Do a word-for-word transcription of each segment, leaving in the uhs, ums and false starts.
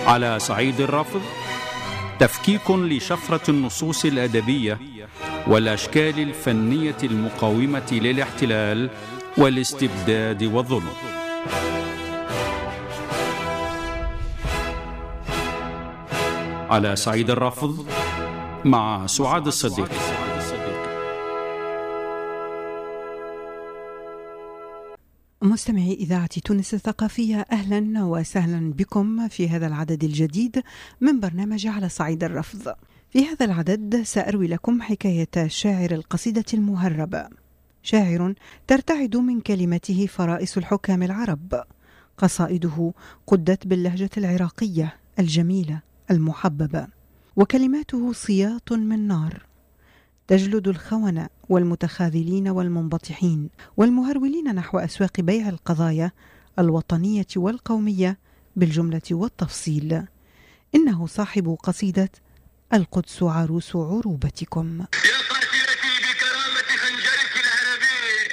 على صعيد الرفض تفكيك لشفرة النصوص الأدبية والأشكال الفنية المقاومة للاحتلال والاستبداد والظلم. على صعيد الرفض مع سعاد الصديق. مستمعي إذاعة تونس الثقافية، أهلا وسهلا بكم في هذا العدد الجديد من برنامج على صعيد الرفض. في هذا العدد سأروي لكم حكاية شاعر القصيدة المهربة، شاعر ترتعد من كلمته فرائس الحكام العرب. قصائده قدت باللهجة العراقية الجميلة المحببة، وكلماته صياط من نار تجلد الخونة والمتخاذلين والمنبطحين والمهرولين نحو أسواق بيع القضايا الوطنية والقومية بالجملة والتفصيل. إنه صاحب قصيدة القدس عروس عروبتكم. يا قاتلتي بكرامة خنجرك العربي،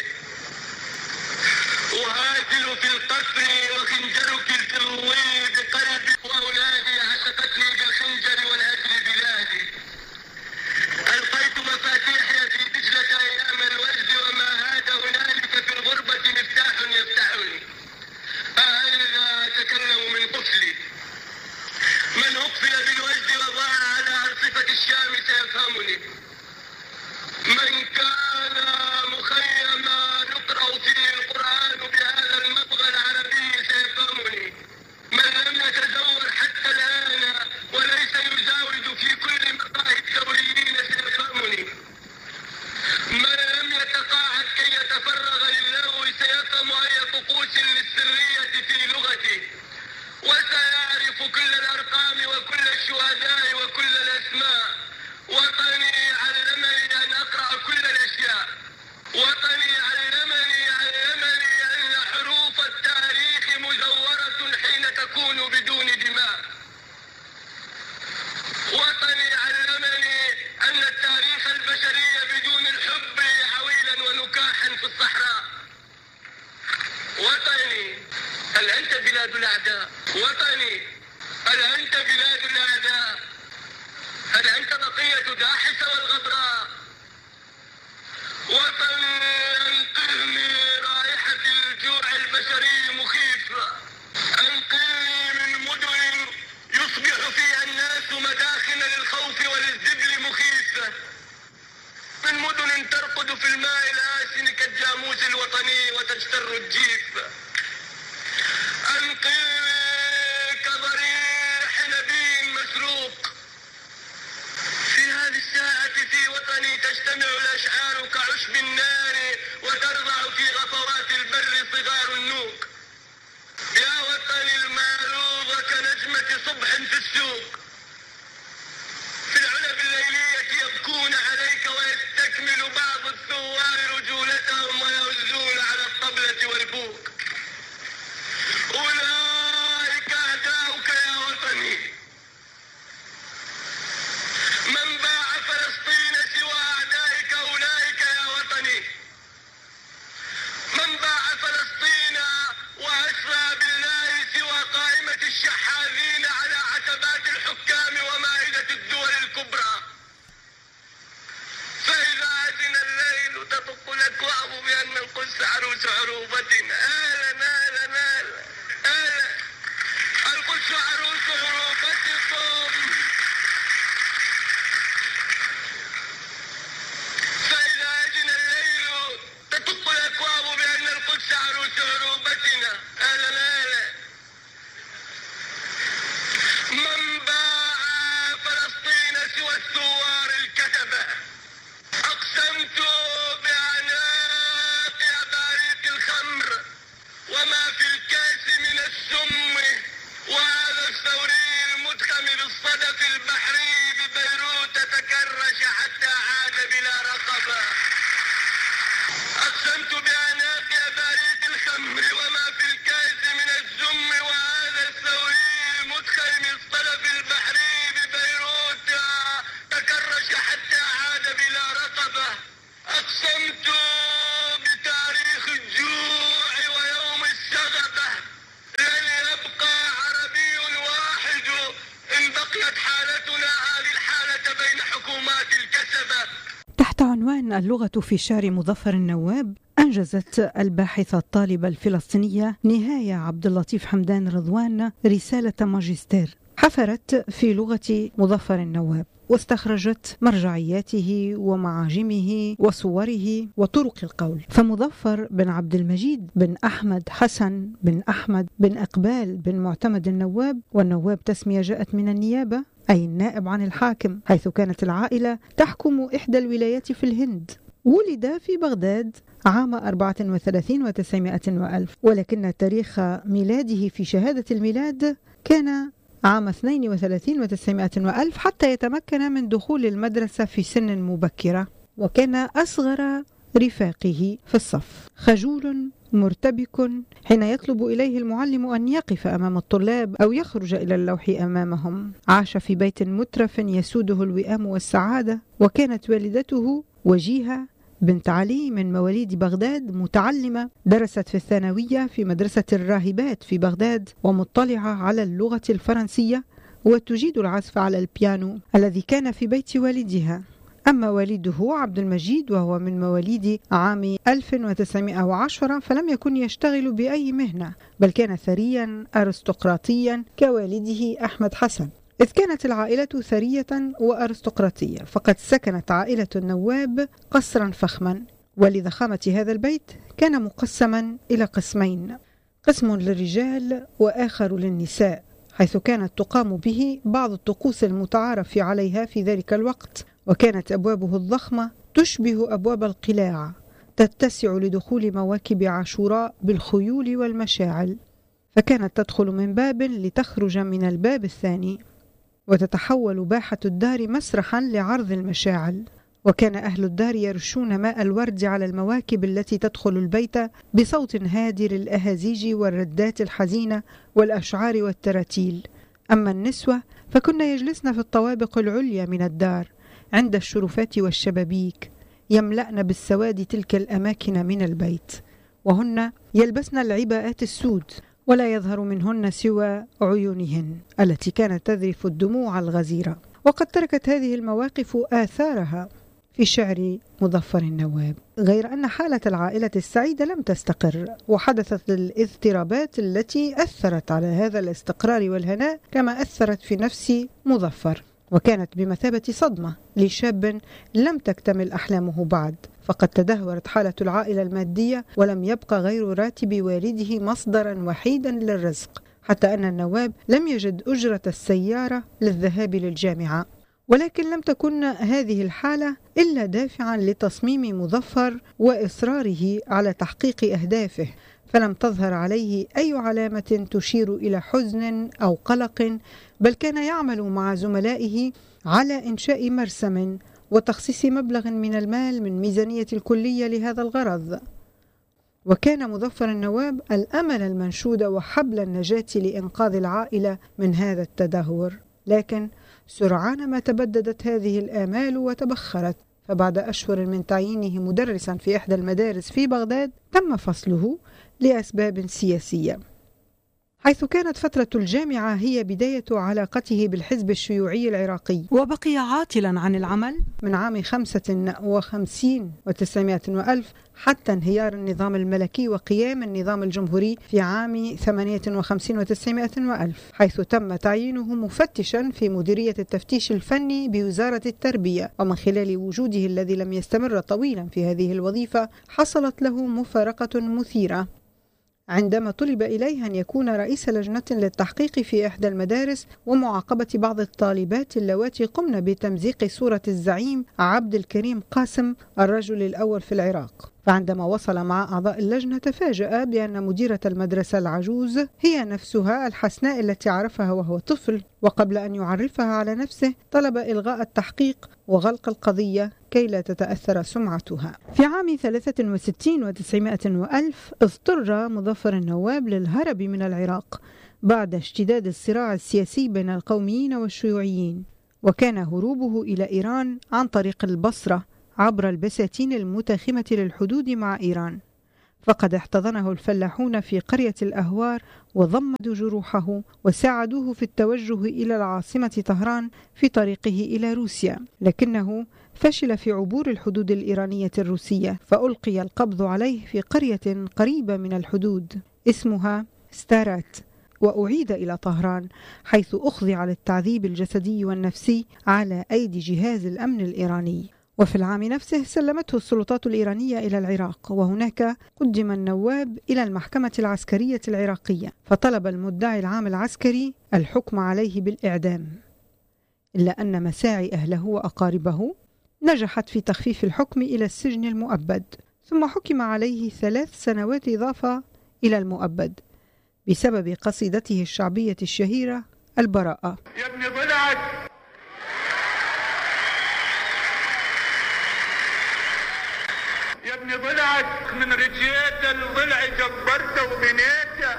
أهاجر في القصر وخنجرك الفروي بقلبي، وأولادي عشقتني بالخنجر والهجر بلادي. ألقيت مفاتيحي في دجلة أيام الوجد، وما هاد هنالك في الغربة مفتاح يفتحني. أهذا أتكلم من قفلي، من أقفل بالوجد وضاع على أرصفة الشام سيفهمني. من كان مخيما يقرأ فيه القرآن بهذا المطغى العربي سيفهمني. من لم يتزور حتى الآن وليس يزاود في كل مقاهي الثوريين سيفهمني. من لم يتقاعد كي يتفرغ للغو سيفهم أي طقوس للسرية في لغتي، وسيعرف كل الأرقام وكل الشهداء وكل الأسماء. وطني علمني أن أقرأ كل الأشياء. وطني علمني علمني أن حروف التاريخ مزورة حين تكون بدون دماء. وطني علمني أن التاريخ البشري بدون الحب عويلا ونكاحا في الصحراء. وطني هل أنت بلاد الأعداء؟ وطني هل أنت بلاد الأعداء؟ هل أنت بقية داحس والغبراء؟ وطني أنقذني رائحة الجوع البشري مخيفة. أنقذني من مدن يصبح فيها الناس مداخن للخوف وللذبل مخيفة، من مدن ترقد في الماء الآسن كالجاموس الوطني وتجتر الجيف. أنقذني كضريح نبي مسروق. في هذه الساعة في وطني تجتمع الأشعار كعشب النار وترضع في غفوات البر صغار النوق. يا وطني المعروض كنجمة صبح في السوق، في العلب الليلية يبكون عليك ويستكمل بعض الثوار رجولتهم ويهزون على الطبلة والبوق. أولئك أعداؤك يا وطني. من باع فلسطين سوى أعدائك أولئك يا وطني. من باع فلسطين وأسرى بالله سوى قائمة الشحاذين على عتبات الحكام ومائدة الدول الكبرى. فإذا أذن الليل تطق الأكواب بأن القدس عروس عروبتنا. أهلا أهلا أهلا أهلا، القدس عروس عروبتكم. فإذا أذن الليل تطق الأكواب بأن القدس عروس عروبتنا. أهلا أهلا. من باع فلسطين سوى الثوار الكتبة. أقسمت بأعناق أباريق الخمر بين حكومات الكسبة. تحت عنوان اللغة في شعر مظفر النواب، أنجزت الباحثة الطالبة الفلسطينية نهاية عبد اللطيف حمدان رضوان رسالة ماجستير حفرت في لغة مظفر النواب، واستخرجت مرجعياته ومعاجمه وصوره وطرق القول. فمظفر بن عبد المجيد بن أحمد حسن بن أحمد بن إقبال بن معتمد النواب، والنواب تسمية جاءت من النيابة أي النائب عن الحاكم، حيث كانت العائلة تحكم إحدى الولايات في الهند. ولد في بغداد عام أربعة وثلاثين وتسعمائة وألف، ولكن تاريخ ميلاده في شهادة الميلاد كان عام اثنين وثلاثين وتسعمائة وألف، حتى يتمكن من دخول المدرسة في سن مبكرة، وكان أصغر رفاقه في الصف، خجول مرتبك حين يطلب إليه المعلم أن يقف أمام الطلاب أو يخرج إلى اللوح أمامهم. عاش في بيت مترف يسوده الوئام والسعادة، وكانت والدته وجيهة بنت علي من مواليد بغداد، متعلمة، درست في الثانوية في مدرسة الراهبات في بغداد، ومطلعة على اللغة الفرنسية، وتجيد العزف على البيانو الذي كان في بيت والدها. أما والده عبد المجيد وهو من مواليد عام ألف وتسعمائة وعشرة فلم يكن يشتغل بأي مهنة، بل كان ثريا أرستقراطيا كوالده أحمد حسن. إذ كانت العائلة ثرية وأرستقراطية، فقد سكنت عائلة النواب قصرا فخما، ولضخامة هذا البيت كان مقسما إلى قسمين، قسم للرجال وآخر للنساء، حيث كانت تقام به بعض الطقوس المتعارف عليها في ذلك الوقت، وكانت أبوابه الضخمة تشبه أبواب القلاع، تتسع لدخول مواكب عاشوراء بالخيول والمشاعل، فكانت تدخل من باب لتخرج من الباب الثاني، وتتحول باحة الدار مسرحا لعرض المشاعل. وكان أهل الدار يرشون ماء الورد على المواكب التي تدخل البيت بصوت هادر الأهازيج والردات الحزينة والأشعار والتراتيل. أما النسوة فكن يجلسن في الطوابق العليا من الدار عند الشرفات والشبابيك، يملأن بالسواد تلك الأماكن من البيت، وهن يلبسن العباءات السود، ولا يظهر منهن سوى عيونهن التي كانت تذرف الدموع الغزيرة. وقد تركت هذه المواقف آثارها في شعر مظفر النواب، غير أن حالة العائلة السعيدة لم تستقر، وحدثت الاضطرابات التي أثرت على هذا الاستقرار والهناء كما أثرت في نفس مظفر، وكانت بمثابة صدمة لشاب لم تكتمل أحلامه بعد، فقد تدهورت حالة العائلة المادية، ولم يبقى غير راتب والده مصدرا وحيدا للرزق، حتى أن النواب لم يجد أجرة السيارة للذهاب للجامعة. ولكن لم تكن هذه الحالة إلا دافعا لتصميم مظفر وإصراره على تحقيق أهدافه، فلم تظهر عليه أي علامة تشير إلى حزن أو قلق، بل كان يعمل مع زملائه على إنشاء مرسم وتخصيص مبلغ من المال من ميزانية الكلية لهذا الغرض. وكان مظفر النواب الأمل المنشود وحبل النجاة لإنقاذ العائلة من هذا التدهور، لكن سرعان ما تبددت هذه الآمال وتبخرت، فبعد أشهر من تعيينه مدرسا في إحدى المدارس في بغداد تم فصله لأسباب سياسية، حيث كانت فترة الجامعة هي بداية علاقته بالحزب الشيوعي العراقي، وبقي عاطلا عن العمل من عام خمسة وخمسين وتسعمائة وألف حتى انهيار النظام الملكي وقيام النظام الجمهوري في عام ثمانية وخمسين وتسعمائة وألف، حيث تم تعيينه مفتشا في مديرية التفتيش الفني بوزارة التربية، ومن خلال وجوده الذي لم يستمر طويلا في هذه الوظيفة حصلت له مفارقة مثيرة عندما طلب إليه أن يكون رئيس لجنة للتحقيق في إحدى المدارس ومعاقبة بعض الطالبات اللواتي قمن بتمزيق صورة الزعيم عبد الكريم قاسم الرجل الأول في العراق. فعندما وصل مع أعضاء اللجنة تفاجأ بأن مديرة المدرسة العجوز هي نفسها الحسناء التي عرفها وهو طفل، وقبل أن يعرفها على نفسه طلب إلغاء التحقيق وغلق القضية كي لا تتأثر سمعتها. في عام ثلاثة وستين وتسعمائة وألف اضطر مظفر النواب للهرب من العراق بعد اشتداد الصراع السياسي بين القوميين والشيوعيين، وكان هروبه إلى إيران عن طريق البصرة عبر البساتين المتاخمة للحدود مع إيران. فقد احتضنه الفلاحون في قرية الأهوار وضمدوا جروحه وساعدوه في التوجه إلى العاصمة طهران في طريقه إلى روسيا، لكنه فشل في عبور الحدود الإيرانية الروسية، فألقي القبض عليه في قرية قريبة من الحدود اسمها ستارات، وأعيد إلى طهران حيث أخضع للتعذيب الجسدي والنفسي على أيدي جهاز الأمن الإيراني. وفي العام نفسه سلمته السلطات الإيرانية إلى العراق، وهناك قدم النواب إلى المحكمة العسكرية العراقية، فطلب المدعي العام العسكري الحكم عليه بالإعدام، إلا أن مساعي أهله وأقاربه نجحت في تخفيف الحكم إلى السجن المؤبد، ثم حكم عليه ثلاث سنوات إضافة إلى المؤبد بسبب قصيدته الشعبية الشهيرة البراءة. يا ابني ضلعك يا ابني ضلعك من رجيته الضلع جبرته وبنيته،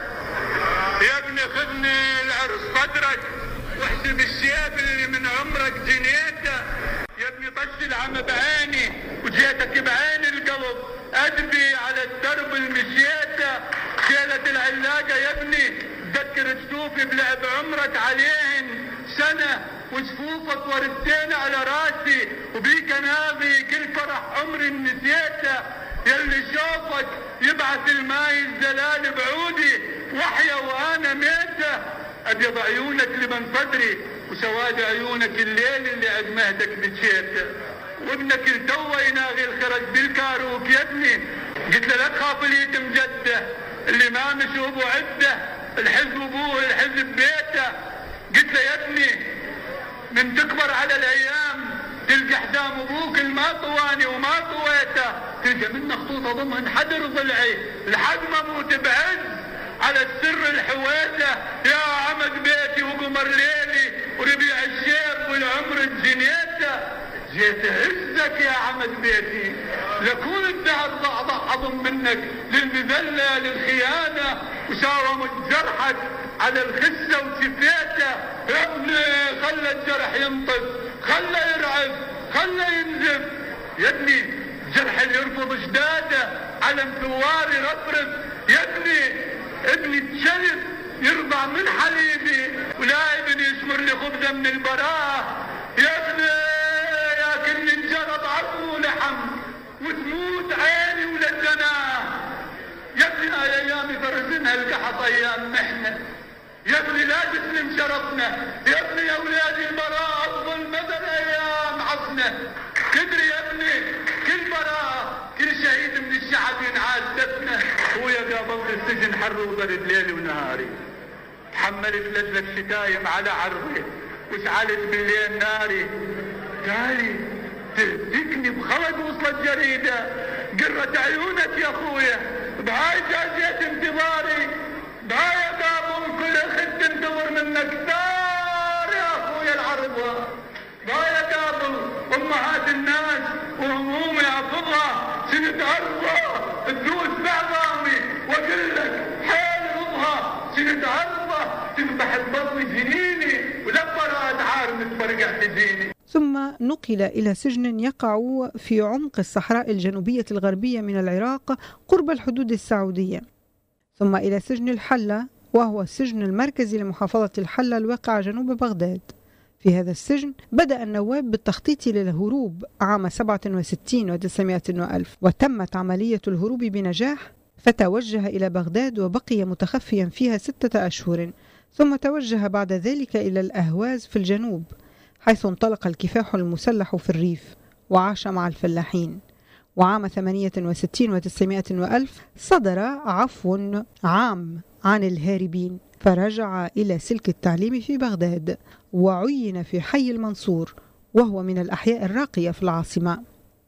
يا ابني خذني العرس صدرك واحسب الشيب اللي من عمرك جنيته، يا ابني طش العم بعيني وجيتك بعين القلب ادبي على الدرب المشيته، شيلة العلاقة يا ابني تذكر جفوفي بلعب عمرك عليهن سنة وجفوفك وردتين على راسي وبيك ناغي كل فرح عمري نسيته، يلي شوفك يبعث الماي الزلال بعودي وحيا وانا ميته، ابيض عيونك لمن صدري وسواد عيونك الليل اللي عد مهدك بجيته، وابنك التوى يناغي الخرج بالكاروك يا ابني، قلت له لا تخاف اليتم جده اللي ما مش ابو عده، الحزب ابوه الحزب بيته، قلت له يا ابني من تكبر على الايام تلقى حزام ابوك الما طواني وما طويته، تلقى منه خطوطه ضمن حدر ضلعي لحد ما اموت بعز على السر الحويته، يا عمد بيتي وقمر ليلي وربيع الشيب والعمر الجنيته، جيت عزك يا عمد بيتي لكون الدهر ضعضع عظم منك للمذله للخيانه، وساومت جرحك على الخسه وشفيته، يا ابني خلى الجرح ينطق خلى يرعب خلى ينزف، يا ابني جرح اللي يرفض جداده على ثواري رفرف، يا ابني ابني تشلف يرضع من حليبي ولا ابني يسمر لي خبزه من البراءه، يا ابني ياكلني الجرب عفو ولحم وتموت عيني ولدناه، يا ابني هاي ايامي فرزنها القحط ايام محنه، يا ابني لا تسلم شرفنا، يا ابني يا اولادي البراءه افضل مدى الايام عصنا، تدري يا ابني كل براءه كل شهيد من الشعب ينعاد دفنه، ويا قابلت السجن حر وبرد ليلي ونهاري، تحملت لجلك شتايم على عرضي وشعلت بالليل ناري، تالي تهدكني بخلق وصلت جريده قرة عيونك يا اخويا، بهاي جازية انتظاري بهاي قابل كل خد تنتظر منك دار يا اخويا العرضة، بهاي قابل امهات الناس وهمومي حافظها سنة عرضة تدوس بعظامي واقول لك حال رضها سنة عرضة تنبح بطني جنيني ولبرات عار متفرقع تزيني. ثم نقل إلى سجن يقع في عمق الصحراء الجنوبية الغربية من العراق قرب الحدود السعودية، ثم إلى سجن الحلة وهو السجن المركزي لمحافظة الحلة الواقع جنوب بغداد. في هذا السجن بدأ النواب بالتخطيط للهروب عام سبعة وستين وتسعمائة وألف، وتمت عملية الهروب بنجاح، فتوجه إلى بغداد وبقي متخفيا فيها ستة أشهر، ثم توجه بعد ذلك إلى الأهواز في الجنوب، حيث انطلق الكفاح المسلح في الريف وعاش مع الفلاحين. وعام ثمانية وستين وتسعمائة وألف صدر عفو عام عن الهاربين، فرجع إلى سلك التعليم في بغداد وعين في حي المنصور، وهو من الأحياء الراقية في العاصمة.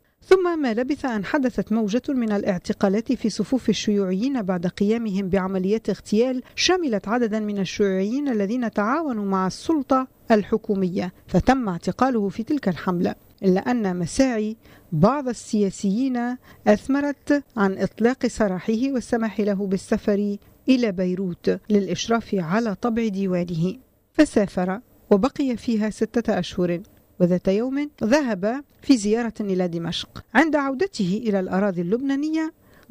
ثم ما لبث أن حدثت موجة من الاعتقالات في صفوف الشيوعيين بعد قيامهم بعمليات اغتيال شملت عددا من الشيوعيين الذين تعاونوا مع السلطة الحكومية، فتم اعتقاله في تلك الحملة، إلا أن مساعي بعض السياسيين أثمرت عن إطلاق سراحه والسماح له بالسفر إلى بيروت للإشراف على طبع ديوانه، فسافر وبقي فيها ستة أشهر. وذات يوم ذهب في زيارة إلى دمشق، عند عودته إلى الأراضي اللبنانية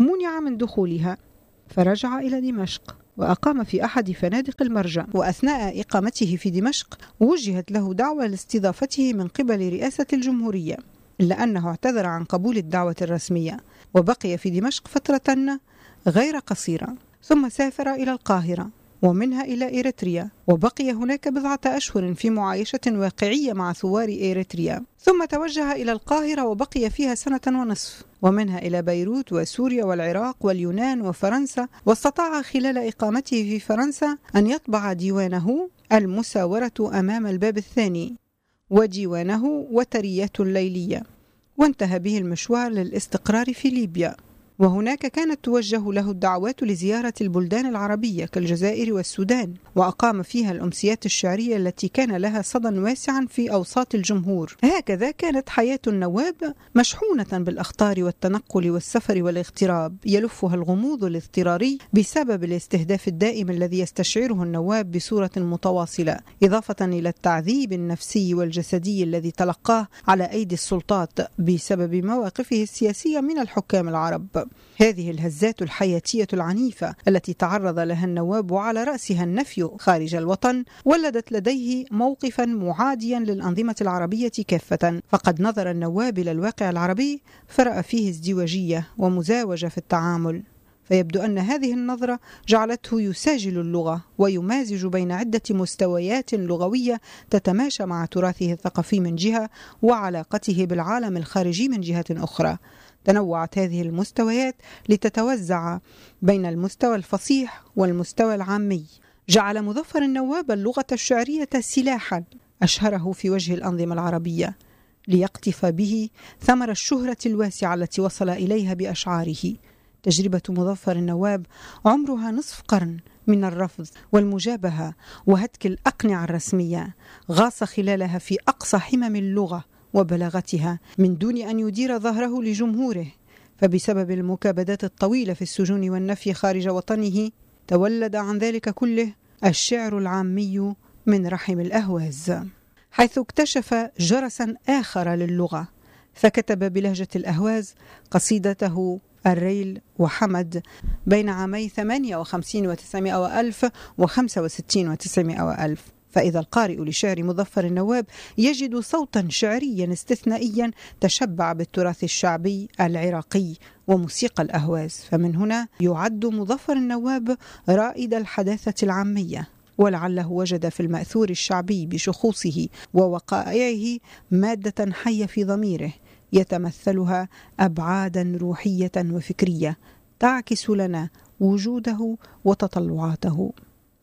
منع من دخولها، فرجع إلى دمشق وأقام في أحد فنادق المرجع. وأثناء إقامته في دمشق وجهت له دعوة لاستضافته من قبل رئاسة الجمهورية، إلا أنه اعتذر عن قبول الدعوة الرسمية، وبقي في دمشق فترة غير قصيرة، ثم سافر إلى القاهرة ومنها إلى إريتريا، وبقي هناك بضعة أشهر في معايشة واقعية مع ثوار إريتريا، ثم توجه إلى القاهرة وبقي فيها سنة ونصف، ومنها إلى بيروت وسوريا والعراق واليونان وفرنسا. واستطاع خلال إقامته في فرنسا أن يطبع ديوانه المساورة أمام الباب الثاني وديوانه وتريات الليلية، وانتهى به المشوار للاستقرار في ليبيا، وهناك كانت توجه له الدعوات لزيارة البلدان العربية كالجزائر والسودان، وأقام فيها الأمسيات الشعرية التي كان لها صدى واسعا في أوساط الجمهور. هكذا كانت حياة النواب مشحونة بالأخطار والتنقل والسفر والاغتراب، يلفها الغموض الاضطراري بسبب الاستهداف الدائم الذي يستشعره النواب بصورة متواصلة، إضافة إلى التعذيب النفسي والجسدي الذي تلقاه على أيدي السلطات بسبب مواقفه السياسية من الحكام العرب. هذه الهزات الحياتية العنيفة التي تعرض لها النواب وعلى رأسها النفي خارج الوطن ولدت لديه موقفا معاديا للأنظمة العربية كافة، فقد نظر النواب إلى الواقع العربي فرأى فيه ازدواجية ومزاوجة في التعامل، فيبدو أن هذه النظرة جعلته يساجل اللغة ويمازج بين عدة مستويات لغوية تتماشى مع تراثه الثقافي من جهة وعلاقته بالعالم الخارجي من جهة أخرى. تنوعت هذه المستويات لتتوزع بين المستوى الفصيح والمستوى العامي. جعل مظفر النواب اللغة الشعرية سلاحا أشهره في وجه الأنظمة العربية ليقطف به ثمر الشهرة الواسعة التي وصل إليها بأشعاره. تجربة مظفر النواب عمرها نصف قرن من الرفض والمجابهة وهتك الأقنعة الرسمية، غاص خلالها في أقصى حمم اللغة وبلاغتها من دون أن يدير ظهره لجمهوره، فبسبب المكابدات الطويلة في السجون والنفي خارج وطنه تولد عن ذلك كله الشعر العامي من رحم الأهواز، حيث اكتشف جرسا آخر للغة، فكتب بلهجة الأهواز قصيدته الريل وحمد بين عامي ثمانية وخمسين وتسعمائة وألف وخمسة وستين وتسعمائة وألف. فإذا القارئ لشعر مظفر النواب يجد صوتا شعريا استثنائيا تشبع بالتراث الشعبي العراقي وموسيقى الأهواز، فمن هنا يعد مظفر النواب رائد الحداثة العامية، ولعله وجد في المأثور الشعبي بشخوصه ووقائعه مادة حية في ضميره يتمثلها أبعادا روحية وفكرية تعكس لنا وجوده وتطلعاته.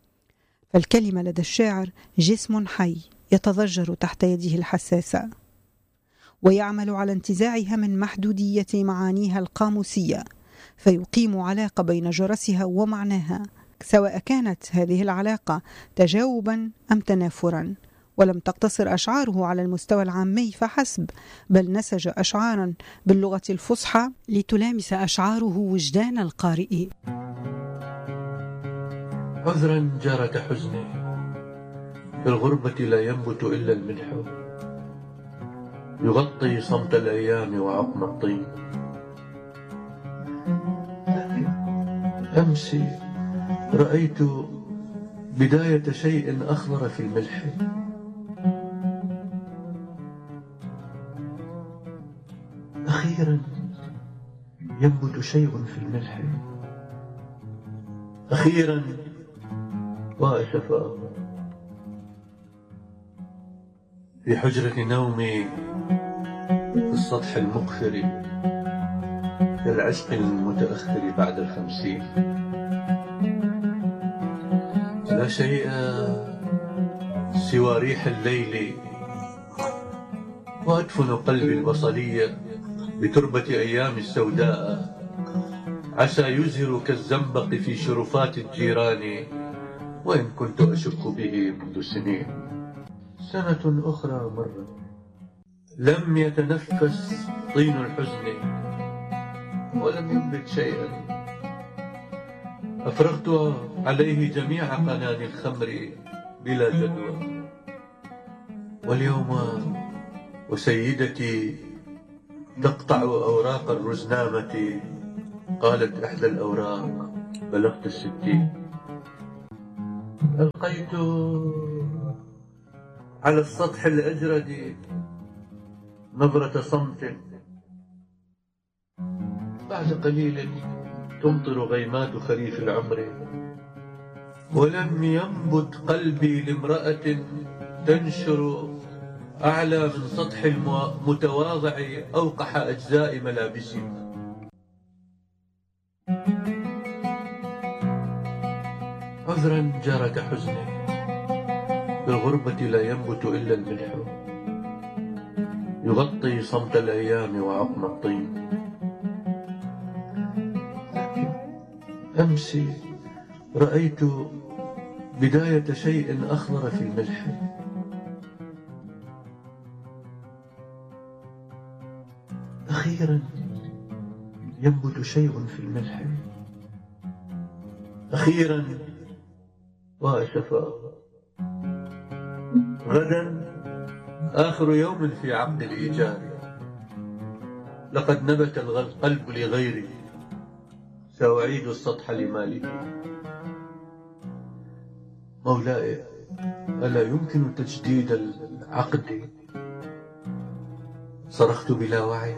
فالكلمة لدى الشاعر جسم حي يتضجر تحت يده الحساسة، ويعمل على انتزاعها من محدودية معانيها القاموسية، فيقيم علاقة بين جرسها ومعناها، سواء كانت هذه العلاقة تجاوبا أم تنافرا. ولم تقتصر أشعاره على المستوى العامي فحسب، بل نسج أشعارا باللغة الفصحى لتلامس أشعاره وجدان القارئ. عذرا جارة حزني، في الغربة لا ينبت إلا الملح، يغطي صمت الأيام وعقم الطين. أمس رأيت بداية شيء أخضر في الملح، أخيرا ينبت شيء في الملح، أخيرا وأسفا. في حجرة نومي في السطح المقفر كالعشق المتأخر بعد الخمسين، لا شيء سوى ريح الليل، وأدفن قلبي البصلي بتربة أيام السوداء، عسى يزهر كالزنبق في شرفات الجيران، وإن كنت أشك به منذ سنين. سنة أخرى مرت، لم يتنفس طين الحزن ولم ينبت شيئا، أفرغت عليه جميع قناني الخمر بلا جدوى. واليوم وسيدتي تقطع أوراق الرزنامة قالت إحدى الأوراق: بلغت الستين. ألقيت على السطح الأجردي نظرة صمت. بعد قليل تمطر غيمات خريف العمر، ولم ينبت قلبي لامرأة تنشر أعلى من سطح المتواضع أوقح أجزاء ملابسي. عذرا جارة حزني، في الغربة لا ينبت إلا الملح، يغطي صمت الأيام وعقم الطين. لكن أمس رأيت بداية شيء أخضر في الملح. أخيرا ينبت شيء في الملح، أخيرا وأسفا. غدا آخر يوم في عقد الإيجار، لقد نبت القلب لغيري، سأعيد السطح لمالكي. مولاي، ألا يمكن تجديد العقد؟ صرخت بلا وعي،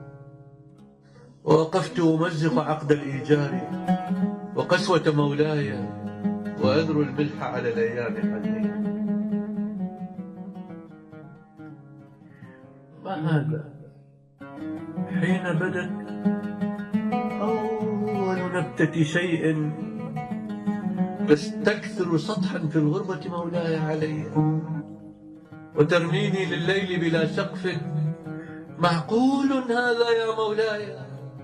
ووقفت أمزق عقد الإيجار وقسوة مولاي، وأذر الملح على الأيام حزين. ما هذا؟ حين بدت أول نبتة شيء تستكثر سطحا في الغربة مولاي علي، وترميني لليل بلا سقف. معقول هذا يا مولاي؟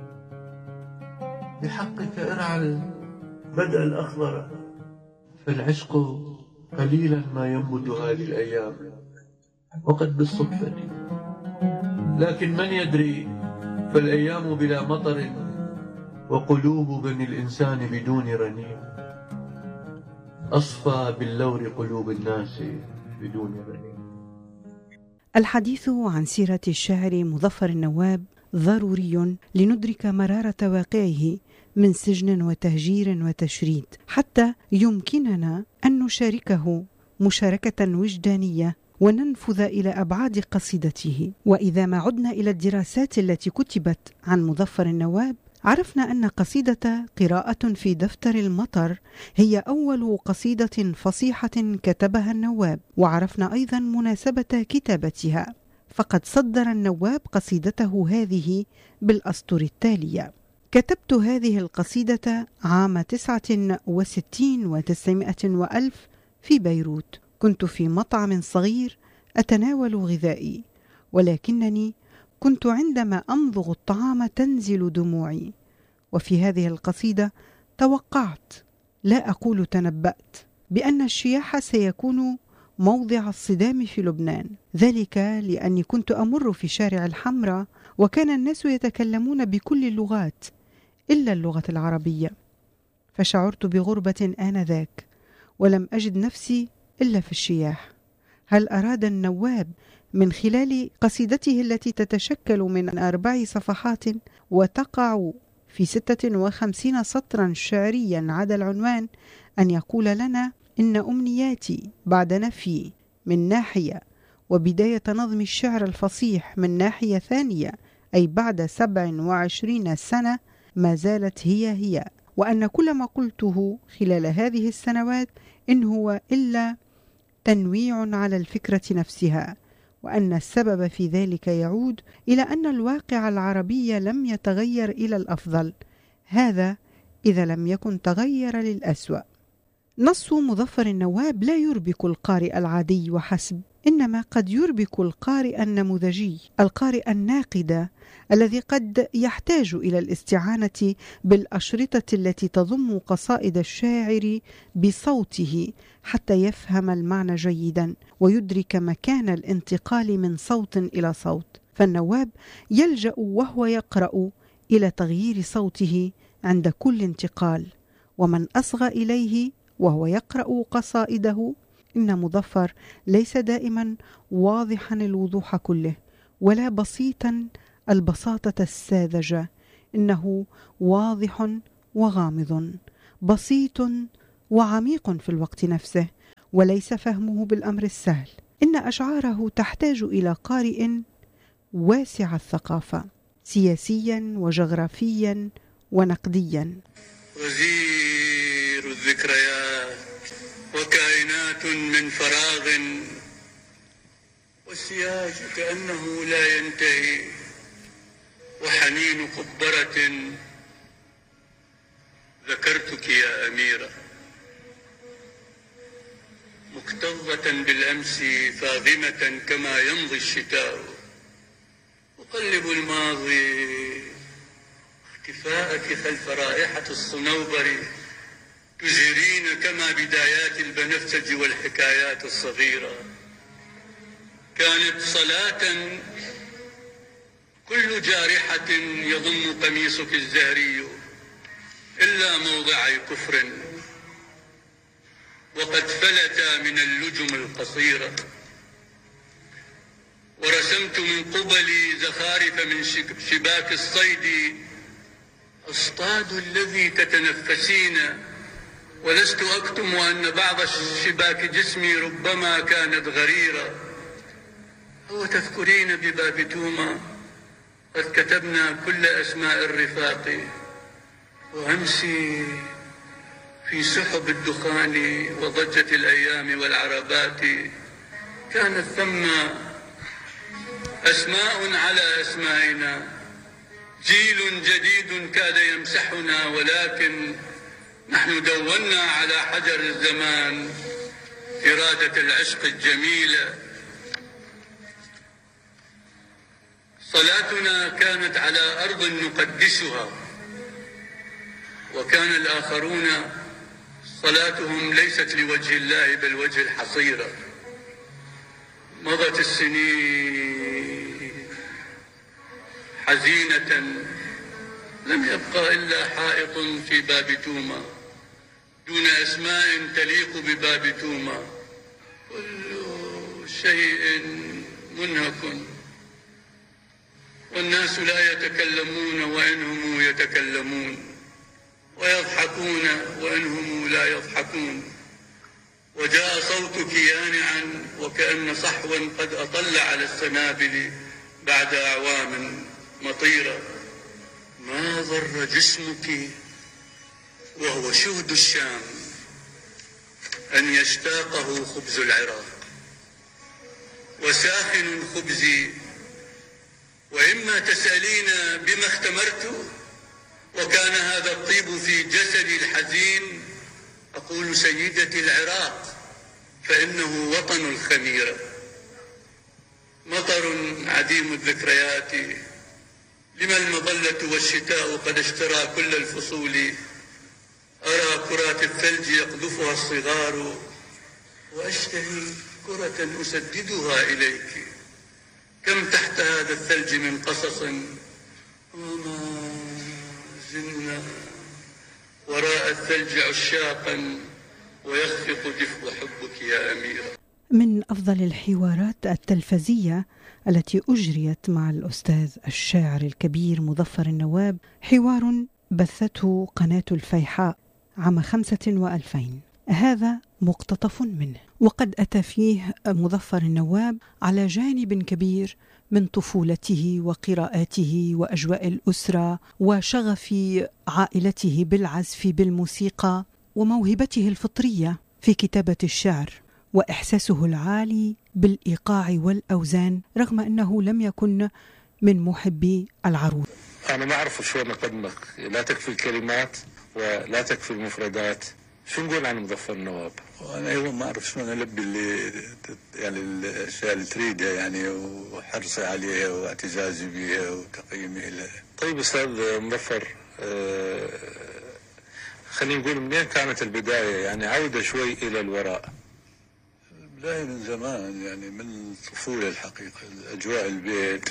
بحقك ارعى البدء الأخضر، فالعشق قليلا ما ينبت هذه الأيام، وقد بالصدفة. لكن من يدري، فالأيام بلا مطر، وقلوب بني الإنسان بدون رنين. أصفى باللور قلوب الناس بدون رنين. الحديث عن سيرة الشاعر مظفر النواب ضروري لندرك مرارة واقعه من سجن وتهجير وتشريد، حتى يمكننا أن نشاركه مشاركة وجدانية وننفذ إلى أبعاد قصيدته. وإذا ما عدنا إلى الدراسات التي كتبت عن مظفر النواب، عرفنا أن قصيدة قراءة في دفتر المطر هي أول قصيدة فصيحة كتبها النواب، وعرفنا أيضا مناسبة كتابتها، فقد صدر النواب قصيدته هذه بالأسطر التالية: كتبت هذه القصيدة عام تسعة وستين وتسعمائة وألف في بيروت. كنت في مطعم صغير أتناول غذائي، ولكنني كنت عندما أمضغ الطعام تنزل دموعي. وفي هذه القصيدة توقعت، لا أقول تنبأت، بأن الشياح سيكون موضع الصدام في لبنان، ذلك لأني كنت أمر في شارع الحمراء، وكان الناس يتكلمون بكل اللغات إلا اللغة العربية، فشعرت بغربة آنذاك، ولم أجد نفسي إلا في الشياح. هل أراد النواب من خلال قصيدته التي تتشكل من أربع صفحات وتقع في ستة وخمسين سطرا شعريا عدا العنوان أن يقول لنا إن أمنياتي بعد نفي من ناحية، وبداية نظم الشعر الفصيح من ناحية ثانية، أي بعد سبع وعشرين سنة، ما زالت هي هي، وأن كل ما قلته خلال هذه السنوات إن هو إلا تنويع على الفكرة نفسها، وأن السبب في ذلك يعود إلى أن الواقع العربي لم يتغير إلى الأفضل، هذا إذا لم يكن تغير للأسوأ. نص مظفر النواب لا يربك القارئ العادي وحسب، إنما قد يربك القارئ النموذجي، القارئ الناقد، الذي قد يحتاج إلى الاستعانة بالأشرطة التي تضم قصائد الشاعر بصوته حتى يفهم المعنى جيدا ويدرك مكان الانتقال من صوت إلى صوت. فالنواب يلجأ وهو يقرأ إلى تغيير صوته عند كل انتقال، ومن أصغى إليه وهو يقرأ قصائده، إن مظفر ليس دائما واضحا الوضوح كله، ولا بسيطا البساطة الساذجة، إنه واضح وغامض، بسيط وعميق في الوقت نفسه، وليس فهمه بالأمر السهل. إن أشعاره تحتاج إلى قارئ واسع الثقافة سياسيا وجغرافيا ونقديا. وزير الذكريات وكائنات من فراغ، والسياج كأنه لا ينتهي، وحنين قبرة. ذكرتك يا أميرة مكتظة بالأمس فاغمة كما يمضي الشتاء، أقلب الماضي اختفاءك خلف رائحة الصنوبر، تزهرين كما بدايات البنفسج والحكايات الصغيرة. كانت صلاة كل جارحة يضم قميصك الزهري إلا موضع كفر، وقد فلت من اللجم القصيرة. ورسمت من قبلي زخارف من شباك الصيد، أصطاد الذي تتنفسين، ولست أكتم أن بعض شباك جسمي ربما كانت غريرة. أو تذكرين بباب توما قد كتبنا كل أسماء الرفاق، وأمسي في سحب الدخان وضجة الأيام والعربات كانت ثم أسماء على أسمائنا، جيل جديد كاد يمسحنا، ولكن نحن دونا على حجر الزمان إرادة العشق الجميلة. صلاتنا كانت على أرض نقدسها، وكان الآخرون صلاتهم ليست لوجه الله بل وجه الحصيرة. مضت السنين حزينة، لم يبقى إلا حائط في باب توما دون أسماء تليق بباب توما. كل شيء منهك، والناس لا يتكلمون وإنهم يتكلمون، ويضحكون وإنهم لا يضحكون. وجاء صوتك يانعا وكأن صحوا قد أطل على السنابل بعد أعوام مطيرة. ما ضر جسمك وهو شهد الشام أن يشتاقه خبز العراق، وساخن خبزي. وإما تسألين بما اختمرت وكان هذا الطيب في جسدي الحزين، أقول سيدتي العراق، فإنه وطن الخميرة. مطر عديم الذكريات، لما المظلة والشتاء قد اشترى كل الفصول. أرى كرات الثلج يقذفها الصغار، وأشتهي كرة أسددها إليك. كم تحت هذا الثلج من قصص، وما زلنا وراء الثلج عشاقا، ويخفق دفء حبك يا أميرة. من أفضل الحوارات التلفزية التي أجريت مع الأستاذ الشاعر الكبير مظفر النواب حوار بثته قناة الفيحاء عام خمسة وألفين. هذا مقتطف منه، وقد أتى فيه مظفر النواب على جانب كبير من طفولته وقراءاته وأجواء الأسرة وشغف عائلته بالعزف بالموسيقى، وموهبته الفطرية في كتابة الشعر، وإحساسه العالي بالإيقاع والأوزان رغم أنه لم يكن من محبي العروض. أنا ما أعرف شلون أقدمك، لا تكفي الكلمات ولا تكفي المفردات. شو نقول عن مظفر النواب؟ وأنا أيضا ما أعرف شلون ألبي اللي يعني الأشياء اللي تريدها يعني، وحرصي عليها واعتزازي بها وتقييمي لها. طيب أستاذ مظفر، آه خلينا نقول منين كانت البداية؟ يعني عودة شوي إلى الوراء. البداية من زمان يعني، من الطفولة الحقيقة. أجواء البيت،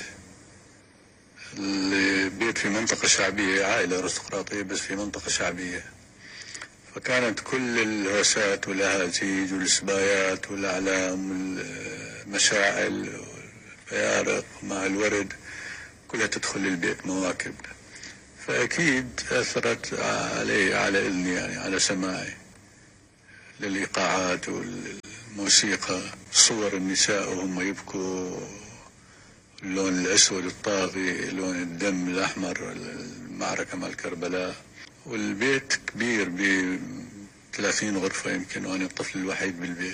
البيت في منطقة شعبية، عائلة أرستقراطية بس في منطقة شعبية، فكانت كل الهوسات والأهازيج والسبايات والأعلام والمشاعل والفيارق مع الورد كلها تدخل للبيت، مواكب. فأكيد أثرت علي على إذني، يعني على سماعي للإيقاعات والموسيقى، صور النساء وهم يبكوا، اللون الأسود الطاغي، لون الدم الأحمر، المعركة مع كربلاء. والبيت كبير بثلاثين غرفة يمكن، وأنا الطفل الوحيد بالبيت.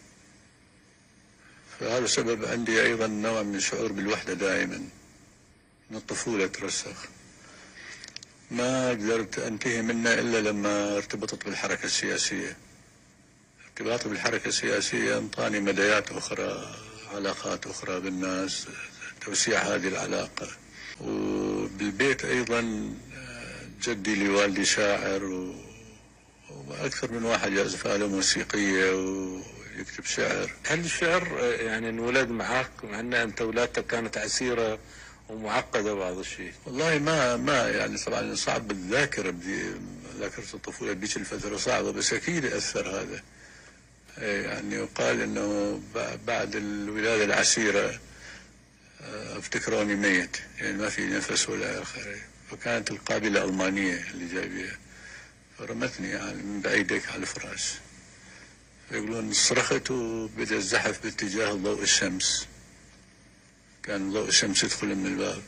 فهذا سبب عندي أيضا نوع من الشعور بالوحدة دائما من الطفولة ترسخ. ما قدرت أنتهي منه إلا لما ارتبطت بالحركة السياسية. ارتباطي بالحركة السياسية انطاني مدايات أخرى، علاقات أخرى بالناس، توسيع هذه العلاقة. وبالبيت أيضا جدي لوالدي شاعر، وأكثر من واحد يعزف آلة موسيقية ويكتب شعر. هل الشعر يعني انولد معك، مع أن أنت ولادتك كانت عسيرة ومعقدة بعض الشيء؟ والله ما ما يعني طبعا صعب بالذاكرة، ذاكرة الطفولة بيش الفترة صعبة، بس أكيد أثر هذا. يعني يقال أنه بعد الولادة العسيرة افتكروني ميت، يعني ما في نفس ولا آخر. فكانت القابلة ألمانية اللي جايبيها، فرمتني يعني من بعيدك على الفراش. يقولون صرخت وبدأ الزحف باتجاه ضوء الشمس. كان ضوء الشمس يدخل من الباب.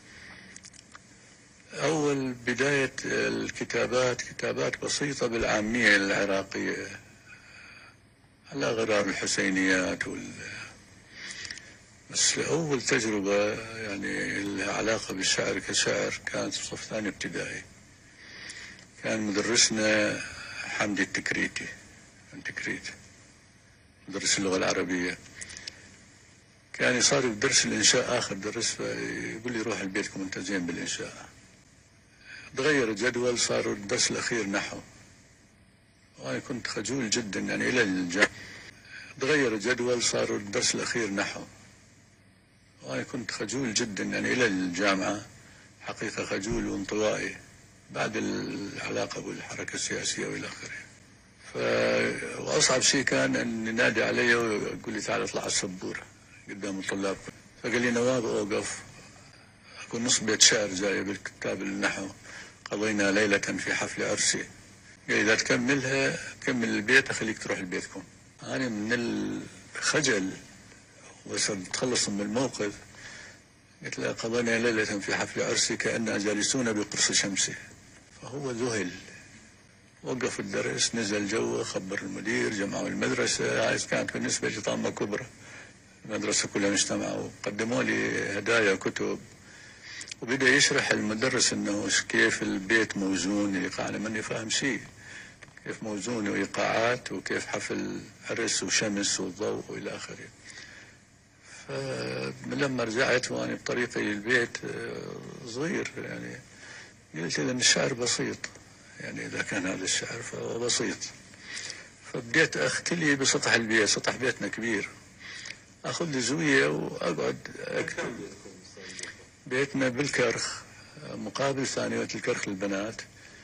أول بداية الكتابات كتابات بسيطة بالعامية العراقية على غرار الحسينيات وال بس أول تجربة يعني لها علاقة بالشعر كشعر كانت في صف ثاني ابتدائي. كان مدرسنا حمدي التكريتي، التكريت مدرس اللغة العربية، كان يصادف درس الإنشاء آخر درس، فيقول لي روح لبيتكم أنت زين بالإنشاء. تغير الجدول، صار الدرس الأخير نحو، وأنا كنت خجول جدا يعني إلى الجامعة. تغير الجدول، صار الدرس الأخير نحو، وأنا كنت خجول جدا يعني إلى الجامعة، حقيقة خجول وانطوائي بعد العلاقة بالحركة السياسية وإلى آخره. ف... وأصعب شيء كان أن ينادي علي ويقول لي تعال اطلع على السبورة قدام الطلاب. فقال لي نواب أوقف، أكون نص بيت شعر جاي بالكتاب النحو، قضينا ليلة في حفل عرسي. قال إذا تكملها كمل البيت، أخليك تروح لبيتكم. أنا من الخجل وتخلص من الموقف قلت له قضينا ليلة في حفل عرسي كأننا جالسون بقرص شمسه. فهو ذهل، وقف الدرس، نزل جوه، خبر المدير، جمعوا المدرسة. عايز كانت بالنسبة لي طامة كبرى، المدرسة كلها مجتمعوا وقدموا لي هدايا كتب. وبدأ يشرح المدرس انه كيف البيت موزون، الايقاع. انا ماني فاهم شيء، كيف موزون وايقاعات، وكيف حفل عرس وشمس والضوء والى اخره. فلما رجعت وانا بطريقي للبيت صغير يعني قلت له ان الشعر بسيط، يعني اذا كان هذا الشعر فهو بسيط. فبديت اختلي بسطح البيت، سطح بيتنا كبير، اخذ لي زويه واقعد اكتب. بيتنا بالكرخ مقابل ثانية الكرخ للبنات.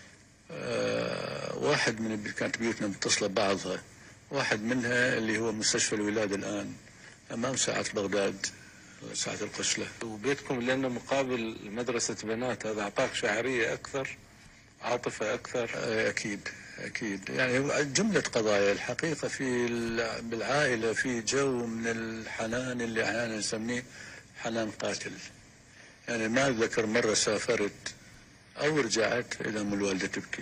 أه واحد من كانت بيوتنا متصلة ببعضها، واحد منها اللي هو مستشفى الولادة الآن أمام ساعة بغداد، ساعة القشلة. وبيتكم لأنه مقابل مدرسة بنات، هذا أعطاك شعرية أكثر، عاطفة أكثر؟ أه أكيد أكيد. يعني جملة قضايا الحقيقة في بالعائلة، في جو من الحنان اللي أحيانا نسميه حنان قاتل. يعني ما أتذكر مرة سافرت أو رجعت إلى أم الوالدة تبكي.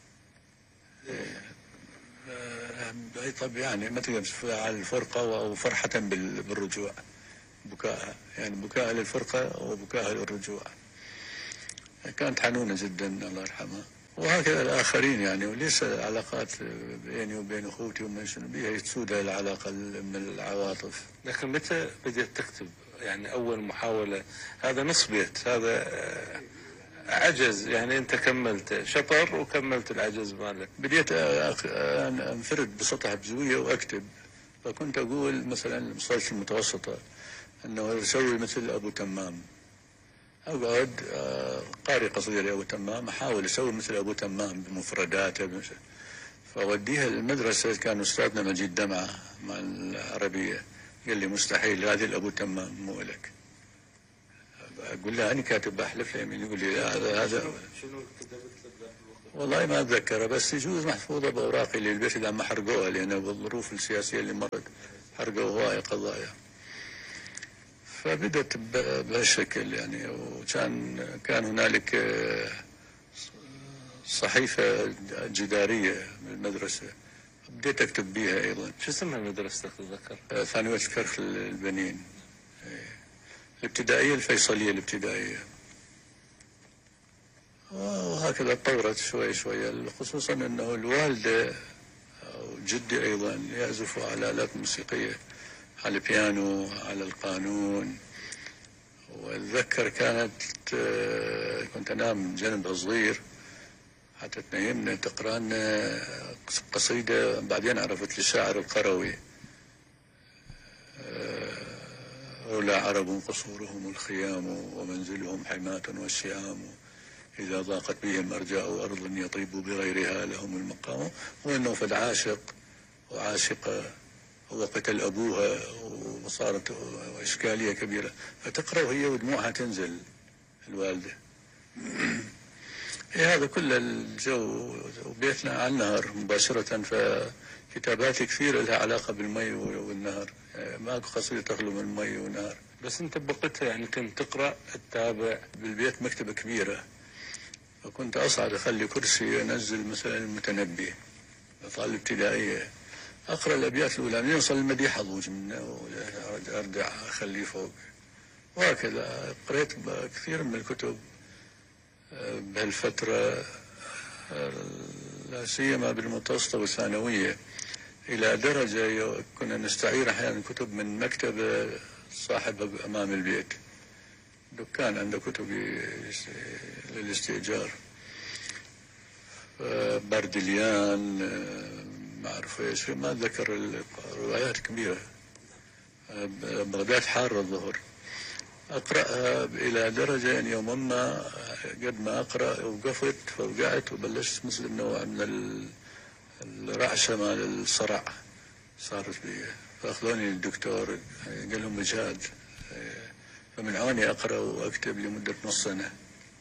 طب يعني مثلا على الفرقة أو فرحة بالرجوع، بكاءها يعني بكاء للفرقة وبكاء للرجوع. كانت حنونة جدا الله يرحمها. وهكذا الآخرين يعني، وليس العلاقات بيني وبين أخوتي ومن شنو بيها يتسودها العلاقة من العواطف. لكن متى بدأت تكتب؟ يعني أول محاولة، هذا نص بيت، هذا عجز، يعني أنت كملت شطر وكملت العجز مالك. بديت أنفرد بسطح بزوية وأكتب. فكنت أقول مثلا المصطلح المتوسطة أنه أسوي مثل أبو تمام، أقعد قارئ قصيدة لأبو تمام، أحاول أسوي مثل أبو تمام بمفرداته. فوديها المدرسة، كان أستاذنا مجيد دمعة مع العربية، قال لي مستحيل، هذه الأبو تمام مو لك. أقول له أنا كاتب أحلف له يمين، يقول لي لا هذا هذا شنو كتبت لك؟ والله ما أتذكره، بس يجوز محفوظة بأوراقي اللي البيت لما حرقوها، لأن بالظروف السياسية اللي مرت حرقوا هواية قضايا. فبدت بهالشكل يعني. وكان كان هنالك صحيفة جدارية بالمدرسة بديت أكتب بيها أيضا. شو اسمها مدرستك تتذكر؟ ثانوية كرخ البنين الابتدائية، الفيصلية الابتدائية. وهكذا تطورت شوي شوي، خصوصا أنه الوالدة أو جدي أيضا يعزفوا على آلات موسيقية، على البيانو، على القانون. وأتذكر كانت كنت أنام جنب صغير حتى تنيمنا تقرأ لنا قصيدة، بعدين عرفت للشاعر القروي: أولى عرب قصورهم الخيام ومنزلهم حماة والشيام، إذا ضاقت بهم أرجاء أرض يطيب بغيرها لهم المقام. وأنه فد عاشق وعاشقة وقتل أبوها وصارت إشكالية كبيرة، فتقرأ وهي ودموعها تنزل الوالدة. إيه هذا كل الجو. وبيتنا على النهر مباشرة، فكتاباتي كثير لها علاقة بالمي والنهر، ماكو قصيدة تخلو من المي والنهر. بس أنت بوقتها يعني كنت تقرأ تتابع؟ بالبيت مكتبة كبيرة، فكنت أصعد أخلي كرسي أنزل مثلا المتنبي، طالب ابتدائية، أقرأ الأبيات الأولى من يوصل المديح أضوج منه وأرجع أخليه فوق. وهكذا قرأت كثير من الكتب بهالفترة، لا سيما بالمتوسطة والثانوية، إلى درجة كنا نستعير أحيانا كتب من مكتبة صاحب أمام البيت، دكان عنده كتب للاستئجار، باردليان، ما أعرف إيش، ما أتذكر الروايات كبيرة، بغداد حارة الظهر، أقرأها إلى درجة أن يوم ما قد ما أقرأ وقفت فوقعت وبلشت مثل نوع من الرعشة مال الصرع صارت بي، فأخذوني الدكتور قال لهم إجهاد، فمن عوني أقرأ وأكتب لمدة نص سنة.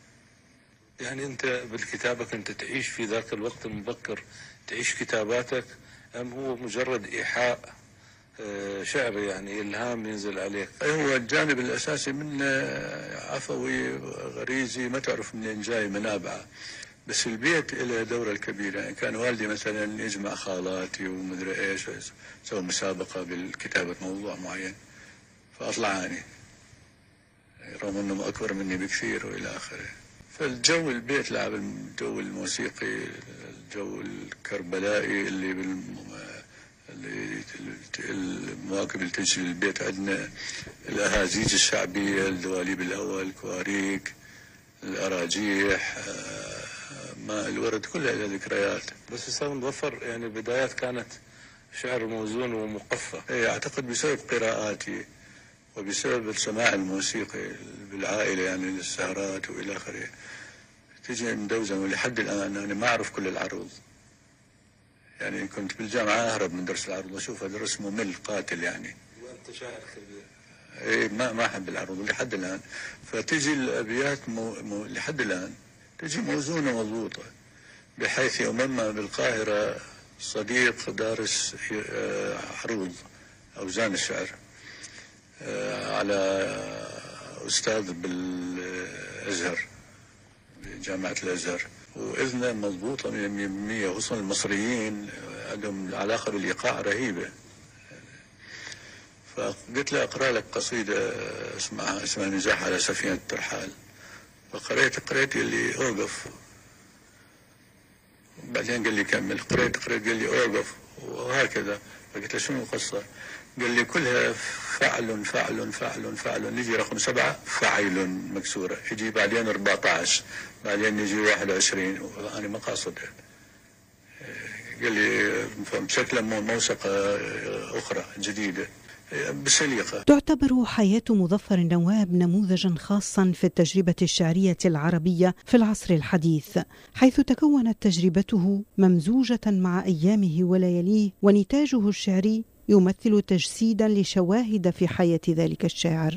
يعني أنت بالكتابة كنت تعيش في ذاك الوقت المبكر، تعيش كتاباتك، أم هو مجرد إيحاء شعري يعني إلهام ينزل عليك؟ هو الجانب الأساسي منه عفوي غريزي، ما تعرف منين جاي منابعه، بس البيت له دورة الكبيرة. يعني كان والدي مثلا يجمع خالاتي ومدري إيش، سوى مسابقة بالكتابة موضوع معين فأطلعاني، رغم أنهم أكبر مني بكثير وإلى آخره. فالجو البيت لعب الجو الموسيقي، الجو الكربلائي اللي بالم... اللي المواكب اللي تجي للبيت عندنا، الأهازيج الشعبية، الدواليب الأول، الكواريك، الأراجيح، ماء الورد، كلها لها ذكريات. بس أستاذ مظفر يعني بدايات كانت شعر موزون ومقفى. إيه، أعتقد بسبب قراءاتي وبسبب السماع الموسيقي بالعائلة، يعني للسهرات وإلى آخره، تجي مدوزن. ولحد الآن أنا ما أعرف كل العروض، يعني كنت بالجامعة أهرب من درس العروض، أشوفها درس ممل قاتل يعني. وأنت شاعر كبير. إيه، ما ما أحب العروض لحد الآن. فتجي الأبيات مو مو لحد الآن تجي موزونة مضبوطة، بحيث يوم ما بالقاهرة صديق دارس عروض أوزان الشعر على أستاذ بالأزهر بجامعة الأزهر، وإذنه مضبوطة مية بالمية، خصوصا المصريين عندهم علاقة بالإيقاع رهيبة. فقلت له أقرأ لك قصيدة اسمها اسمها نزاح على سفينة الترحال، فقرأت قرأت اللي أوقف، بعدين قال لي كمل، قرأت قرأت قال لي أوقف، وهكذا. فقلت له شنو القصة؟ قال لي كلها فعل فعل فعل فعل، نجي رقم سبعة فعيل مكسورة، يجي بعدين أربعة عشر، بعدين يجي واحد وعشرين، وأنا ما قاصدها. قال لي بشكل موسيقى أخرى جديدة بسليقة. تعتبر حياة مظفر النواب نموذجا خاصا في التجربة الشعرية العربية في العصر الحديث، حيث تكونت تجربته ممزوجة مع أيامه ولياليه، ونتاجه الشعري يمثل تجسيدا لشواهد في حياة ذلك الشاعر.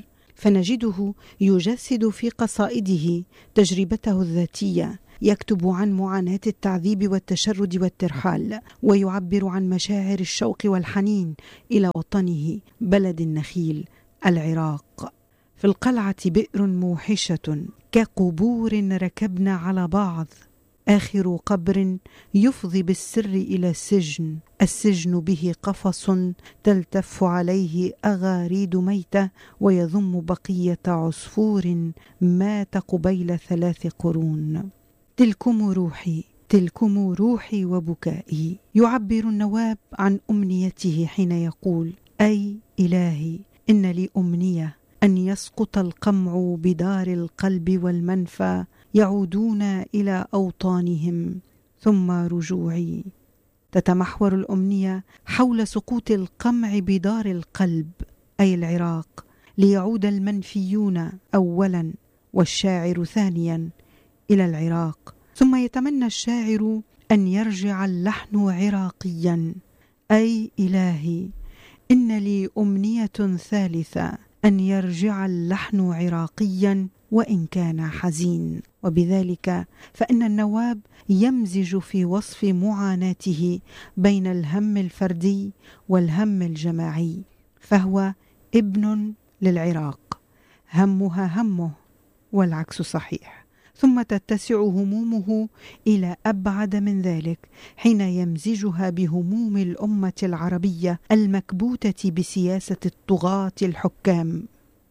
فنجده يجسد في قصائده تجربته الذاتية، يكتب عن معاناة التعذيب والتشرد والترحال، ويعبر عن مشاعر الشوق والحنين إلى وطنه بلد النخيل العراق. في القلعة بئر موحشة كقبور ركبنا على بعض، آخر قبر يفضي بالسر إلى السجن، السجن به قفص تلتف عليه أغاريد ميتة، ويضم بقية عصفور مات قبيل ثلاث قرون. تلكم روحي تلكم روحي وبكائي. يعبر النواب عن أمنيته حين يقول: أي إلهي إن لي أمنية أن يسقط القمع بدار القلب والمنفى، يعودون إلى أوطانهم ثم رجوعي. تتمحور الأمنية حول سقوط القمع بدار القلب أي العراق، ليعود المنفيون أولا والشاعر ثانيا إلى العراق. ثم يتمنى الشاعر أن يرجع اللحن عراقيا: أي إلهي إن لي أمنية ثالثة أن يرجع اللحن عراقيا وإن كان حزين. وبذلك فإن النواب يمزج في وصف معاناته بين الهم الفردي والهم الجماعي، فهو ابن للعراق، همها همه والعكس صحيح. ثم تتسع همومه إلى أبعد من ذلك حين يمزجها بهموم الأمة العربية المكبوتة بسياسة الطغاة الحكام.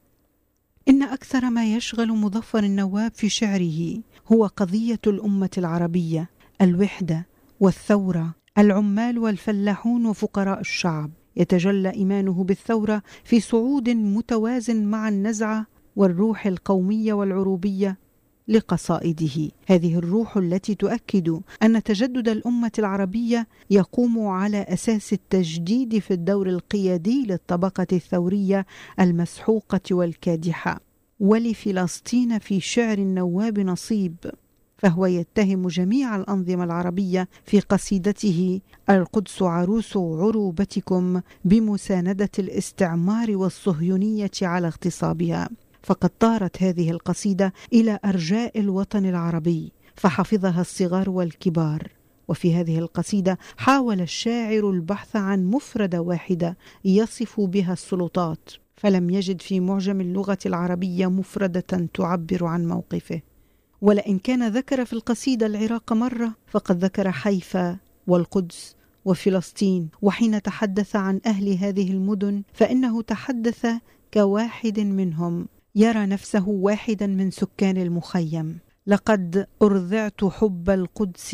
إن أكثر ما يشغل مظفر النواب في شعره هو قضية الأمة العربية، الوحدة والثورة، العمال والفلاحون وفقراء الشعب. يتجلى إيمانه بالثورة في صعود متوازن مع النزعة والروح القومية والعروبية لقصائده. هذه الروح التي تؤكد أن تجدد الأمة العربية يقوم على أساس التجديد في الدور القيادي للطبقة الثورية المسحوقة والكادحة. ولفلسطين في شعر النواب نصيب، فهو يتهم جميع الأنظمة العربية في قصيدته القدس عروس عروبتكم بمساندة الاستعمار والصهيونية على اغتصابها. فقد طارت هذه القصيدة إلى أرجاء الوطن العربي فحفظها الصغار والكبار. وفي هذه القصيدة حاول الشاعر البحث عن مفردة واحدة يصف بها السلطات، فلم يجد في معجم اللغة العربية مفردة تعبر عن موقفه. ولئن كان ذكر في القصيدة العراق مرة، فقد ذكر حيفا والقدس وفلسطين. وحين تحدث عن أهل هذه المدن فإنه تحدث كواحد منهم، يرى نفسه واحدا من سكان المخيم. لقد أرضعت حب القدس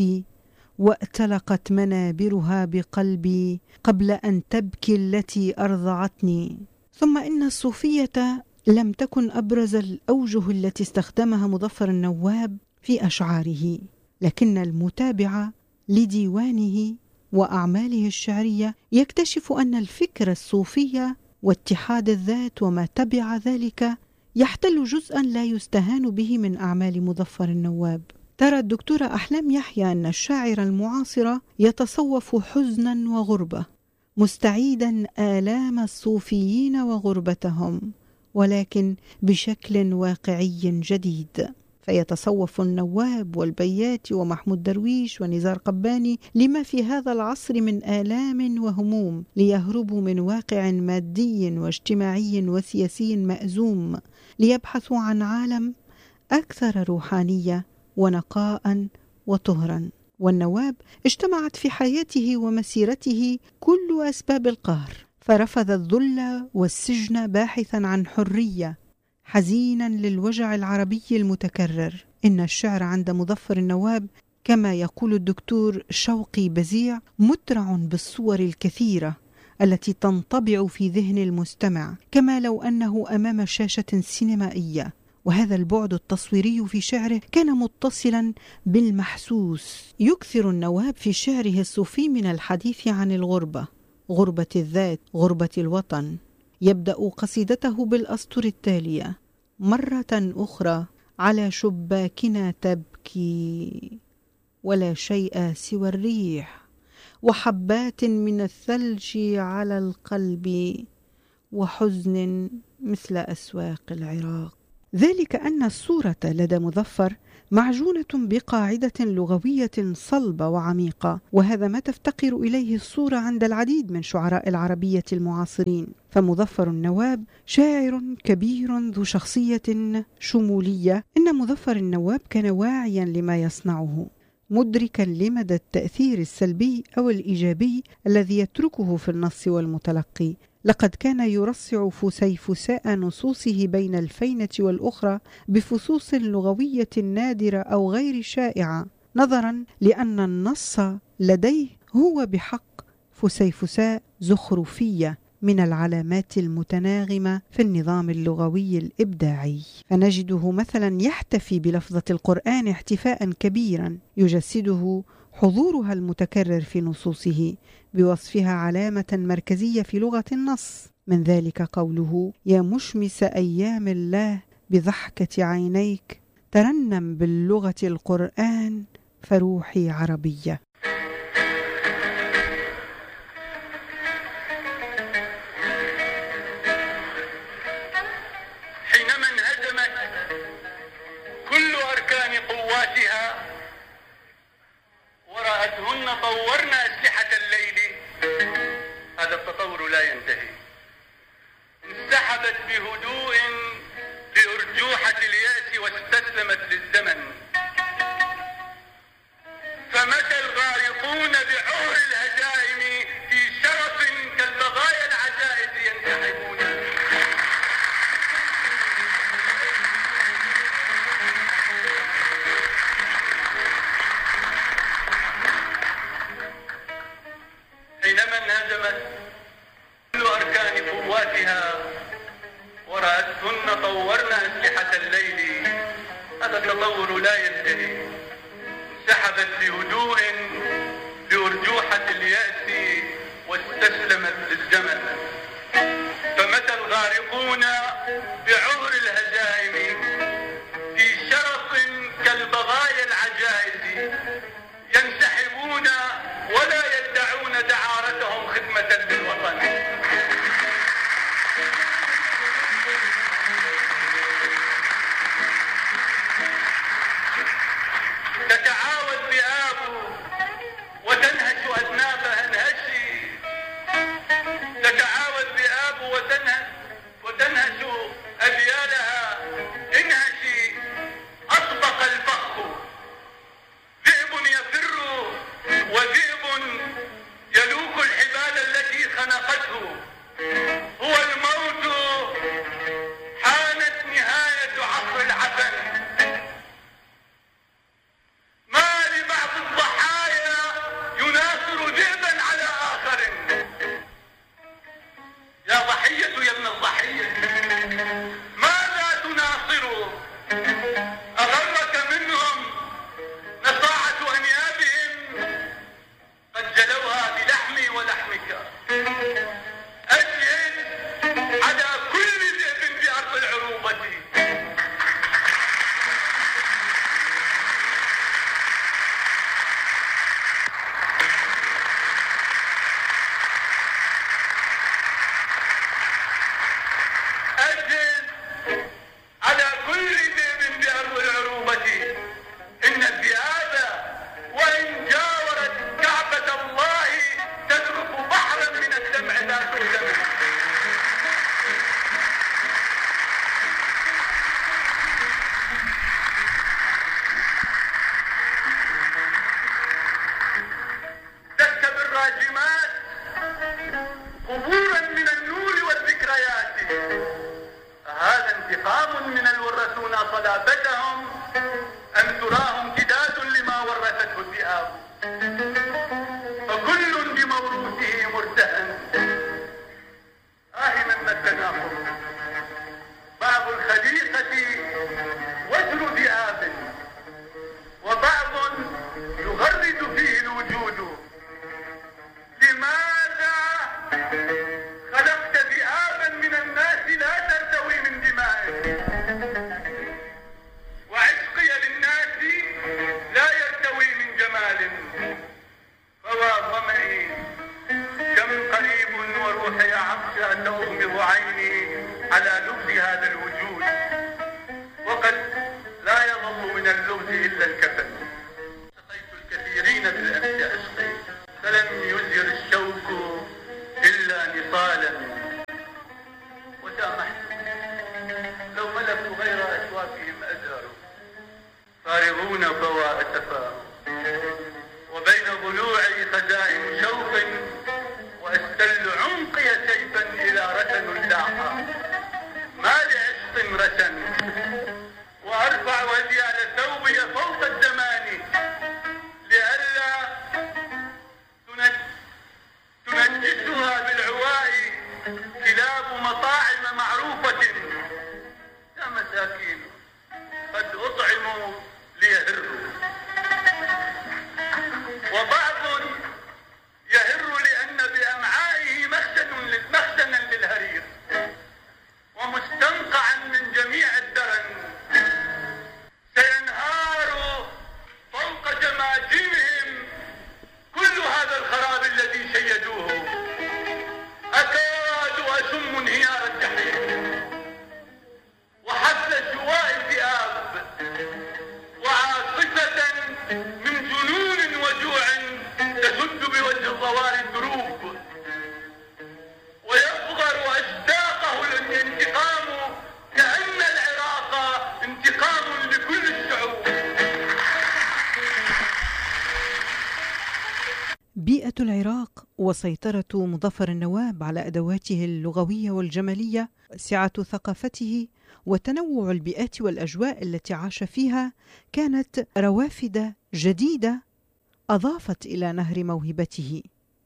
واتلقت منابرها بقلبي قبل أن تبكي التي أرضعتني. ثم إن الصوفية لم تكن أبرز الأوجه التي استخدمها مظفر النواب في أشعاره، لكن المتابع لديوانه وأعماله الشعرية يكتشف أن الفكر الصوفية واتحاد الذات وما تبع ذلك يحتل جزءا لا يستهان به من أعمال مظفر النواب. ترى الدكتورة أحلام يحيى أن الشاعر المعاصر يتصوف حزنا وغربة، مستعيدا آلام الصوفيين وغربتهم، ولكن بشكل واقعي جديد. فيتصوف النواب والبياتي ومحمود درويش ونزار قباني لما في هذا العصر من آلام وهموم، ليهربوا من واقع مادي واجتماعي وسياسي مأزوم، ليبحثوا عن عالم أكثر روحانية ونقاء وطهرا. والنواب اجتمعت في حياته ومسيرته كل أسباب القهر، فرفض الذل والسجن باحثا عن حرية، حزينا للوجع العربي المتكرر. إن الشعر عند مظفر النواب كما يقول الدكتور شوقي بزيع مترع بالصور الكثيرة التي تنطبع في ذهن المستمع، كما لو أنه أمام شاشة سينمائية. وهذا البعد التصويري في شعره كان متصلا بالمحسوس. يكثر النواب في شعره الصوفي من الحديث عن الغربة، غربة الذات، غربة الوطن. يبدأ قصيدته بالأسطر التالية: مرة أخرى على شباكنا تبكي ولا شيء سوى الريح وحبات من الثلج على القلب وحزن مثل أسواق العراق. ذلك أن الصورة لدى مظفر معجونة بقاعدة لغوية صلبة وعميقة، وهذا ما تفتقر إليه الصورة عند العديد من شعراء العربية المعاصرين. فمظفر النواب شاعر كبير ذو شخصية شمولية. إن مظفر النواب كان واعيا لما يصنعه، مدركا لمدى التأثير السلبي أو الإيجابي الذي يتركه في النص والمتلقي. لقد كان يرصع فسيفساء نصوصه بين الفينة والأخرى بفصوص لغوية نادرة أو غير شائعة، نظرا لأن النص لديه هو بحق فسيفساء زخرفية من العلامات المتناغمة في النظام اللغوي الإبداعي. فنجده مثلا يحتفي بلفظة القرآن احتفاء كبيرا يجسده حضورها المتكرر في نصوصه بوصفها علامة مركزية في لغة النص. من ذلك قوله: يا مشمس أيام الله بضحكة عينيك ترنم باللغة القرآن فروحي عربية. حينما انهزمت كل أركان قواتها ورأتهن طورنا أسلحة الليل، هذا التطور لا ينتهي. انسحبت بهدوء لأرجوحة اليأس واستسلمت للزمن. فمتى الغارقون بعور الهزائم في شرف كالبغايا العجائز ينسحبون. حينما انهزمت كل أركان قواتها ورأتهن طورنا أسلحة الليل، هذا التطور لا ينتهي. انسحبت بهدوء لأرجوحة اليأس واستسلمت للزمن. فمتى الغارقون بعور الهزائم في شرف كالبغايا العجائز ينسحبون ولا يدعون دعارتهم خدمة للوطن. تتعاود ذئاب وتنهش أذنابها انهشي، تتعاود ذئاب وتنهش وتنهش على لغز هذا الوجود، وقد لا يظل من اللغز إلا الكفن. سقيت الكثيرين بالأمس أسقي، فلم يزهر الشوك إلا نصالا. وسامحت لو ملكوا غير أشوافهم أزهروا، فارغون فوا أسفا، وبين ضلوعي خزائن شوق، وأستل عنقي سيفا إلى رسن لاحا، ما لعشق رسن، وأرفع وجهي ثوبي فوق الزمان، لئلا تنجسها بالعواء كلاب مطاعم معروفة. يا مساكين قد أطعموا ليهروا، وبعض يهر لأن بأمعائه مخزنا للهرير، ومستنقعا من جميع الدرن، سينهار فوق جماجمهم كل هذا الخراب الذي شيدوه. أكاد أشم انهيار الجحيم وحفل شواء الذئاب، وعاصفة من جنون وجوع تسد بوجه الظوار الدروب، ويصغر أشداقه الانتقام كأن العراق انتقام لكل الشعوب. بيئة العراق وسيطرة مظفر النواب على أدواته اللغوية والجمالية، سعة ثقافته وتنوع البيئات والأجواء التي عاش فيها كانت روافد جديدة أضافت إلى نهر موهبته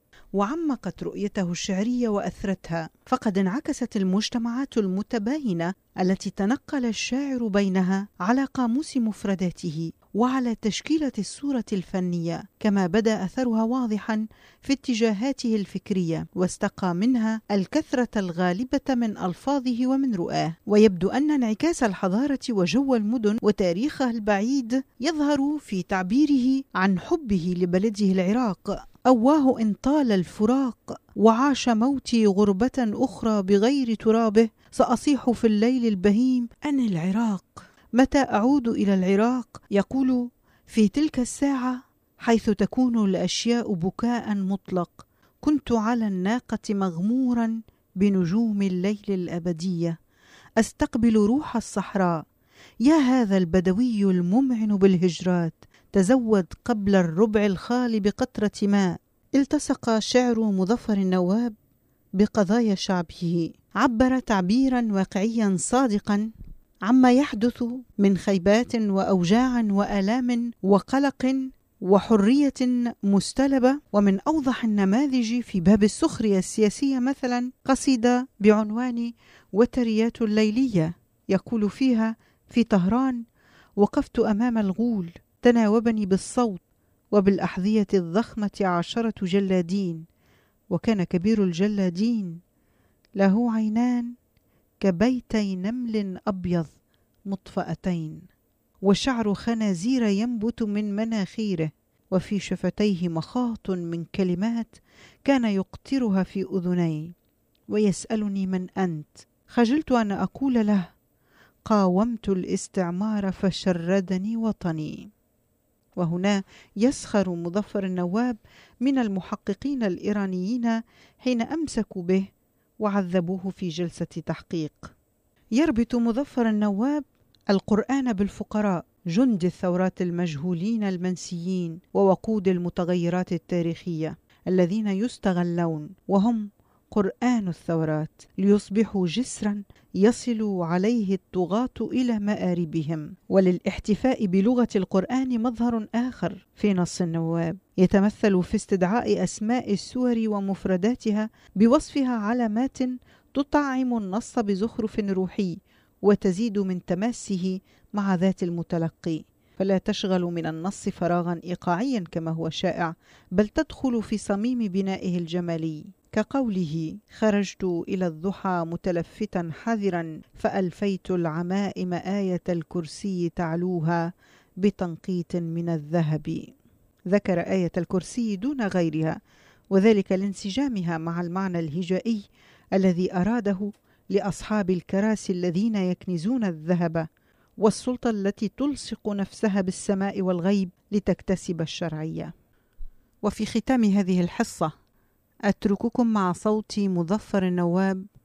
وعمقت رؤيته الشعرية وأثرتها. فقد انعكست المجتمعات المتباينة التي تنقل الشاعر بينها على قاموس مفرداته وعلى تشكيلة الصورة الفنية، كما بدا أثرها واضحا في اتجاهاته الفكرية، واستقى منها الكثرة الغالبة من ألفاظه ومن رؤاه. ويبدو أن انعكاس الحضارة وجو المدن وتاريخها البعيد يظهر في تعبيره عن حبه لبلده العراق. أواه إن طال الفراق، وعاش موتي غربة أخرى بغير ترابه، سأصيح في الليل البهيم أن العراق. متى أعود إلى العراق؟ يقول في تلك الساعة حيث تكون الأشياء بكاء مطلق، كنت على الناقة مغمورا بنجوم الليل الأبدية، أستقبل روح الصحراء. يا هذا البدوي الممعن بالهجرات، تزود قبل الربع الخالي بقطرة ماء. التصق شعر مظفر النواب بقضايا شعبه، عبر تعبيرا واقعيا صادقا عما يحدث من خيبات وأوجاع وآلام وقلق وحرية مستلبة. ومن أوضح النماذج في باب السخرية السياسية مثلا قصيدة بعنوان وتريات الليلية، يقول فيها في طهران: وقفت أمام الغول تناوبني بالصوت، وبالأحذية الضخمة عشرة جلادين، وكان كبير الجلادين له عينان كبيتي نمل أبيض مطفأتين، وشعر خنازير ينبت من مناخيره، وفي شفتيه مخاط من كلمات كان يقطرها في أذني، ويسألني من أنت؟ خجلت أن أقول له قاومت الاستعمار فشردني وطني. وهنا يسخر مظفر النواب من المحققين الإيرانيين حين أمسكوا به وعذبوه في جلسة تحقيق. يربط مظفر النواب القرآن بالفقراء، جند الثورات المجهولين المنسيين ووقود المتغيرات التاريخية الذين يستغلون، وهم قرآن الثورات، ليصبحوا جسرا يصل عليه الطغاة إلى مآربهم. وللاحتفاء بلغة القرآن مظهر آخر في نص النواب، يتمثل في استدعاء أسماء السور ومفرداتها بوصفها علامات تطعم النص بزخرف روحي وتزيد من تماسه مع ذات المتلقي، فلا تشغل من النص فراغا إيقاعيا كما هو شائع، بل تدخل في صميم بنائه الجمالي، كقوله: خرجت إلى الضحى متلفتا حذرا، فألفيت العمائم آية الكرسي تعلوها بتنقيط من الذهب. ذكر آية الكرسي دون غيرها، وذلك لانسجامها مع المعنى الهجائي الذي أراده لأصحاب الكراسي الذين يكنزون الذهب، والسلطة التي تلصق نفسها بالسماء والغيب لتكتسب الشرعية. وفي ختام هذه الحصة أترككم مع صوت مظفر النواب